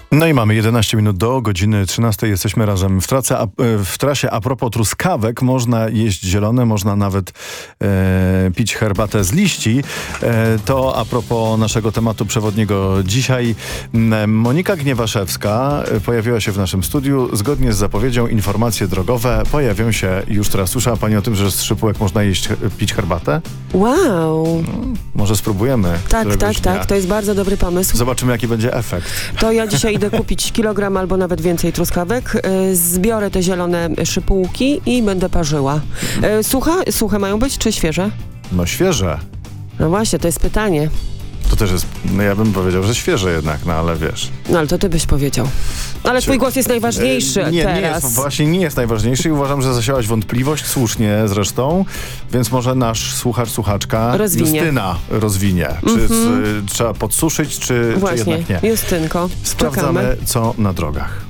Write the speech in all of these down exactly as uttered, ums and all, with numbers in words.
No i mamy jedenaście minut do godziny trzynastej. Jesteśmy razem w, trace, a, w trasie. A propos truskawek, można jeść zielone, można nawet e, pić herbatę z liści. E, to a propos naszego tematu przewodniego dzisiaj. Monika Gniewaszewska pojawiła się w naszym studiu. Zgodnie z zapowiedzią informacje drogowe pojawią się już teraz. Słyszała Pani o tym, że z szypułek można jeść, pić herbatę? Wow. No, może spróbujemy. Tak, tak, dnia. tak. To jest bardzo dobry pomysł. Zobaczymy, jaki będzie efekt. To ja dzisiaj idę kupić kilogram albo nawet więcej truskawek. Zbiorę te zielone szypułki i będę parzyła. Suche? Suche mają być czy świeże? No świeże. No właśnie, to jest pytanie. To też jest, no ja bym powiedział, że świeże jednak, no ale wiesz. No ale to ty byś powiedział. Ale Czy, twój głos jest najważniejszy nie, teraz. Nie jest, właśnie nie jest najważniejszy i uważam, że zasiałaś wątpliwość, słusznie zresztą, więc może nasz słuchacz, słuchaczka rozwinie. Justyna rozwinie. Czy Mm-hmm. z, trzeba podsuszyć, czy, właśnie, czy jednak nie? Justynko, sprawdzamy, czekamy. co na drogach.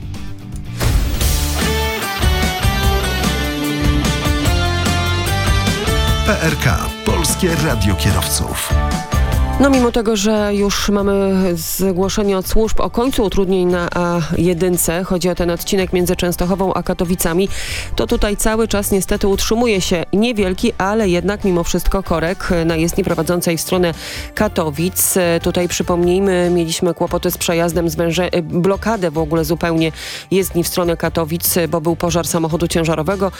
P R K. Polskie Radio Kierowców. No mimo tego, że już mamy zgłoszenie od służb o końcu utrudnień na A jeden, chodzi o ten odcinek między Częstochową a Katowicami, to tutaj cały czas niestety utrzymuje się niewielki, ale jednak mimo wszystko korek na jezdni prowadzącej w stronę Katowic. Tutaj przypomnijmy, mieliśmy kłopoty z przejazdem, zwęże- blokadę w ogóle zupełnie jezdni w stronę Katowic, bo był pożar samochodu ciężarowego.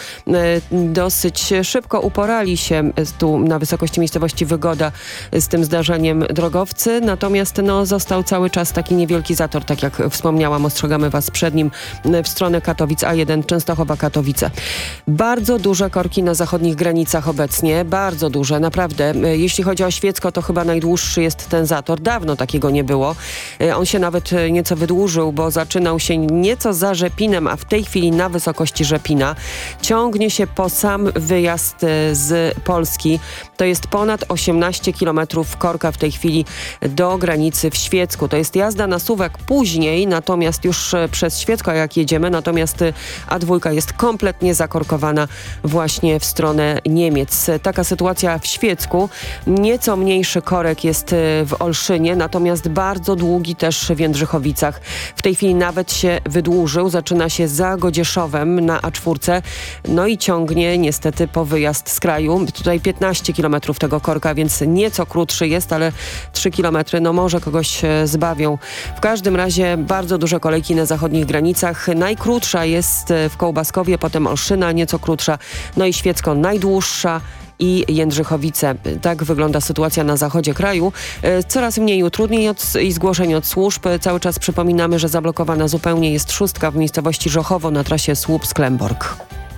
Dosyć szybko uporali się tu na wysokości miejscowości Wygoda z tym zdarzeniem drogowcy, natomiast no, został cały czas taki niewielki zator, tak jak wspomniałam, ostrzegamy Was przed nim w stronę Katowic A jeden, Częstochowa-Katowice. Bardzo duże korki na zachodnich granicach obecnie, bardzo duże, naprawdę. Jeśli chodzi o Świecko, to chyba najdłuższy jest ten zator. Dawno takiego nie było. On się nawet nieco wydłużył, bo zaczynał się nieco za Rzepinem, a w tej chwili na wysokości Rzepina. Ciągnie się po sam wyjazd z Polski. To jest ponad osiemnaście kilometrów korka w tej chwili do granicy w Świecku. To jest jazda na Suwak później, natomiast już przez Świecko jak jedziemy, natomiast A dwa jest kompletnie zakorkowana właśnie w stronę Niemiec. Taka sytuacja w Świecku. Nieco mniejszy korek jest w Olszynie, natomiast bardzo długi też w Jędrzychowicach. W tej chwili nawet się wydłużył. Zaczyna się za Godzieszowem na A cztery. No i ciągnie niestety po wyjazd z kraju. Tutaj piętnaście kilometrów tego korka, więc nieco krótszy jest, ale trzy kilometry, no może kogoś zbawią. W każdym razie bardzo duże kolejki na zachodnich granicach. Najkrótsza jest w Kołbaskowie, potem Olszyna, nieco krótsza, no i Świecko najdłuższa i Jędrzychowice. Tak wygląda sytuacja na zachodzie kraju. Coraz mniej utrudnień od, i zgłoszeń od służb. Cały czas przypominamy, że zablokowana zupełnie jest szóstka w miejscowości Żochowo na trasie Słupsk-Klembork.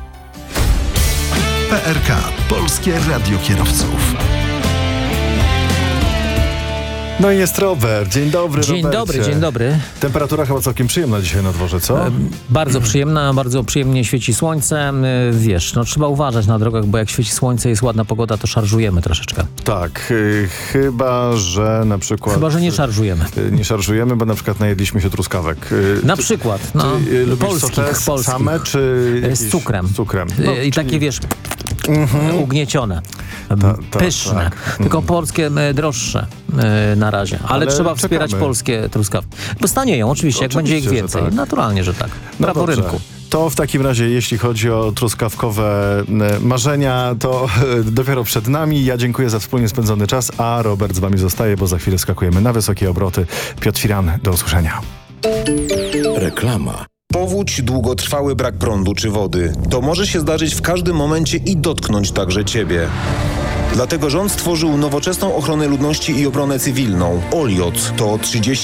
P R K. Polskie Radio Kierowców. No i jest Robert. Dzień dobry, Dzień Robercie. dobry, dzień dobry. Temperatura chyba całkiem przyjemna dzisiaj na dworze, co? E, bardzo przyjemna, bardzo przyjemnie świeci słońce. E, wiesz, no trzeba uważać na drogach, bo jak świeci słońce, jest ładna pogoda, to szarżujemy troszeczkę. Tak, y, chyba, że na przykład... Chyba, że nie szarżujemy. Y, nie szarżujemy, bo na przykład najedliśmy się truskawek. Y, Na ty, przykład, no, ty, y, lubisz polskich, sotes polskich. same, czy E, jakieś Z cukrem. Z cukrem. E, No, I czyli... takie, wiesz, Mhm. ugniecione, Ta, ta, pyszne, tak. tylko polskie e, droższe e, na razie. Ale, Ale trzeba wspierać czekamy. polskie truskawki. Bo stanieją oczywiście, jak będzie ich Oczywiście, że więcej. tak. Naturalnie, że tak. No Prawo dobrze. rynku. To w takim razie, jeśli chodzi o truskawkowe e, marzenia, to e, dopiero przed nami. Ja dziękuję za wspólnie spędzony czas, a Robert z Wami zostaje, bo za chwilę skakujemy na wysokie obroty. Piotr Firan, do usłyszenia. Reklama. Powódź, długotrwały brak prądu czy wody. To może się zdarzyć w każdym momencie i dotknąć także Ciebie. Dlatego rząd stworzył nowoczesną ochronę ludności i obronę cywilną. OLIOC to trzydzieści